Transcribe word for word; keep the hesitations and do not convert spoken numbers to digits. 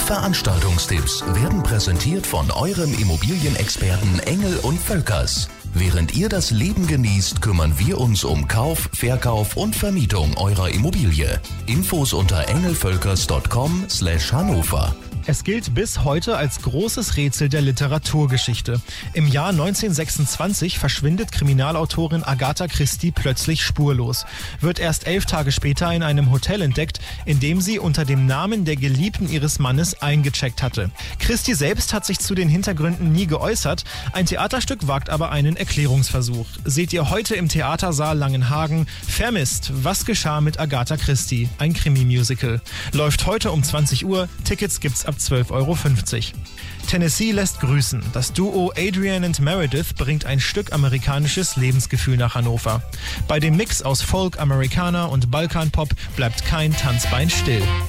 Veranstaltungstipps werden präsentiert von eurem Immobilienexperten Engel und Völkers. Während ihr das Leben genießt, kümmern wir uns um Kauf, Verkauf und Vermietung eurer Immobilie. Infos unter engelvölkers punkt com slash Hannover. Es gilt bis heute als großes Rätsel der Literaturgeschichte. Im Jahr neunzehnhundertsechsundzwanzig verschwindet Kriminalautorin Agatha Christie plötzlich spurlos, wird erst elf Tage später in einem Hotel entdeckt, in dem sie unter dem Namen der Geliebten ihres Mannes eingecheckt hatte. Christie selbst hat sich zu den Hintergründen nie geäußert, ein Theaterstück wagt aber einen Erklärungsversuch. Seht ihr heute im Theatersaal Langenhagen Vermisst, was geschah mit Agatha Christie? Ein Krimi-Musical. Läuft heute um zwanzig Uhr, Tickets gibt's ab zwölf Euro fünfzig. Tennessee lässt grüßen. Das Duo Adrian und Meredith bringt ein Stück amerikanisches Lebensgefühl nach Hannover. Bei dem Mix aus Folk, Amerikaner und Balkanpop bleibt kein Tanzbein still.